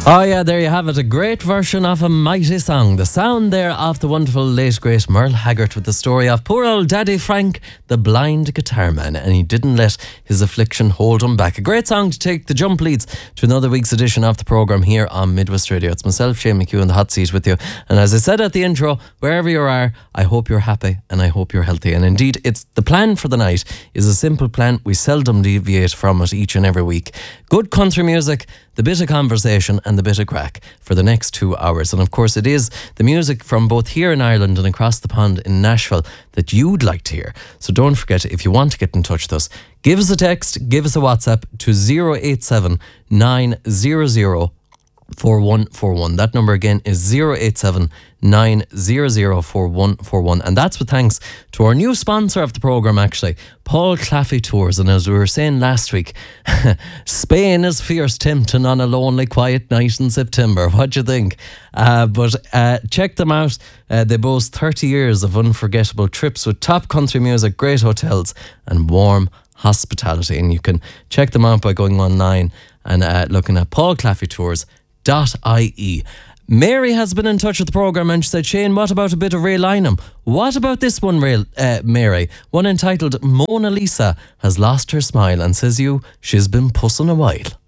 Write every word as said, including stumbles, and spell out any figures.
Oh yeah, there you have it. A great version of a mighty song. The sound there of the wonderful late great Merle Haggard with the story of poor old Daddy Frank, the blind guitar man, and he didn't let his affliction hold him back. A great song to take the jump leads to another week's edition of the programme here on Midwest Radio. It's myself, Shane McHugh, in the hot seat with you. And as I said at the intro, wherever you are, I hope you're happy and I hope you're healthy. And indeed, it's the plan for the night is a simple plan. We seldom deviate from it each and every week. Good country music, the bit of conversation and the bit of crack for the next two hours. And of course it is the music from both here in Ireland and across the pond in Nashville that you'd like to hear. So don't forget, if you want to get in touch with us, give us a text, give us a WhatsApp to zero eight seven nine zero zero four one four one. That number again is zero eight seven nine zero zero four one four one, and that's with thanks to our new sponsor of the programme, actually, Paul Claffey Tours. And as we were saying last week, Spain is fierce tempting on a lonely quiet night in September. What do you think? Uh, but uh, check them out. Uh, they boast thirty years of unforgettable trips with top country music, great hotels and warm hospitality. And you can check them out by going online and uh, looking at paul claffey tours dot I E. Mary has been in touch with the programme and she said, Shane, what about a bit of Ray Lynham? What about this one, Ray, uh, Mary? One entitled Mona Lisa Has Lost Her Smile, and says you, she's been pussing a while.